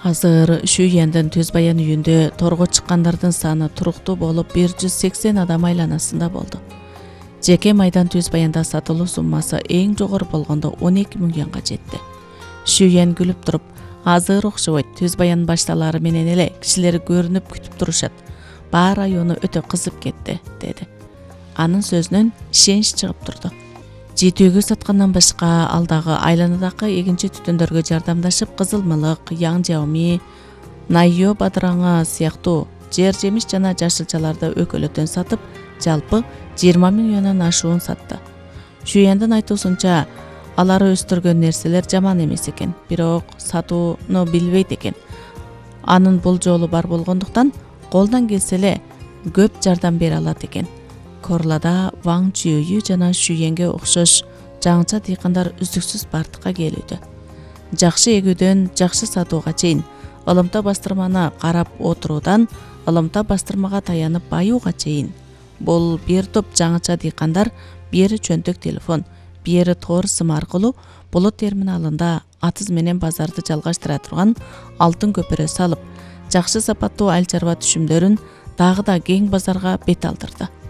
Азыр Шүйендин Түз Баян үйүндө торго чыккандардын саны туруктуу болуп 180 адам айланасында болду. Жеке майдан Түз Баянда сатылуу суммасы эң жогору болгондо 12 миллионго жетти. Шүйен күлүп туруп, азыр окшобойт, Түз Баян башталары менен эле кишилер көрүнүп күтүп турушат. Баары району өтө кызып кетти, деди. Анын сөзүнөн ишенич чыгып турду. Жетүүгө саткандан башка ал дагы айланадагы эгинчи түтүндөргө жардамдашып, кызылмылык, яң жауми, найо бадыраңы сыяктуу жер жемиш жана жашылчаларды өкөлөтөн сатып, жалпы 20 миллиондон ашуун сатты. Шүйендин айтуусунча, алары өстүргөн нерселер жаман эмес экен, бирок сатууну билбейт экен. Анын бул жолу бар болгондуктан колдон келсе эле көп жардам бере алат экен. Корлада Ваң Чүйүү жана Шүйенге окшош жаңча дыйкандар үздүксүз бардыкка келүүдө. Жакшы эгүүдөн жакшы сатууга чейин ылымта бастырманы карап отуруудан ылымта бастырмага таянып баюуга чейин. Бул бир топ жаңча дыйкандар бери чөнтөк телефон, бери тор сым аркылуу булут терминалында атыз менен базарды жалгаштыра турган алтын көпүрө салып, жакшы сапаттуу айыл чарба түшүмдөрүн дагы да кең базарга бет алдырды.